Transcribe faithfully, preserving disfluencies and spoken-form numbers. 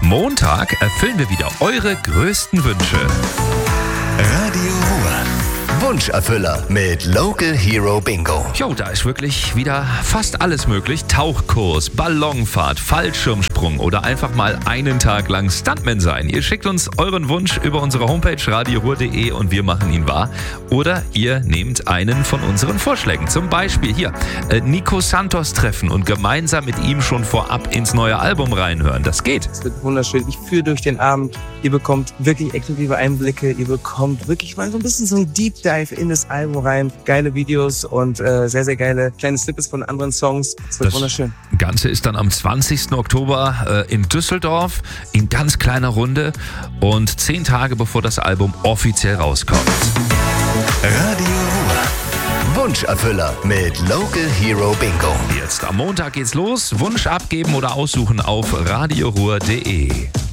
Montag erfüllen wir wieder eure größten Wünsche. Radio Ruhr. Wunscherfüller mit Local Hero Bingo. Jo, da ist wirklich wieder fast alles möglich. Tauchkurs, Ballonfahrt, Fallschirmsprung oder einfach mal einen Tag lang Stuntman sein. Ihr schickt uns euren Wunsch über unsere Homepage radio ruhr punkt de und wir machen ihn wahr. Oder ihr nehmt einen von unseren Vorschlägen. Zum Beispiel hier äh, Nico Santos treffen und gemeinsam mit ihm schon vorab ins neue Album reinhören. Das geht. Es wird wunderschön. Ich führe durch den Abend. Ihr bekommt wirklich exklusive Einblicke. Ihr bekommt wirklich mal so ein bisschen so ein Deep Dive in das Album rein. Geile Videos und äh, sehr, sehr geile kleine Snippets von anderen Songs. Es wird das wunderschön. Ganze ist dann am zwanzigsten Oktober äh, in Düsseldorf in ganz kleiner Runde und zehn Tage bevor das Album offiziell rauskommt. Radio Ruhr. Wunscherfüller mit Local Hero Bingo. Jetzt am Montag geht's los. Wunsch abgeben oder aussuchen auf radio ruhr punkt de.